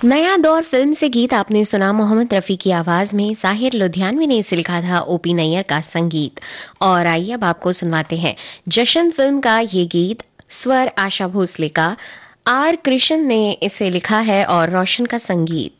नया दौर फिल्म से गीत आपने सुना मोहम्मद रफ़ी की आवाज़ में। साहिर लुधियानवी ने इसे लिखा था, ओपी नैयर का संगीत। और आइए अब आपको सुनवाते हैं जशन फिल्म का ये गीत। स्वर आशा भोसले का, आर कृष्ण ने इसे लिखा है और रोशन का संगीत।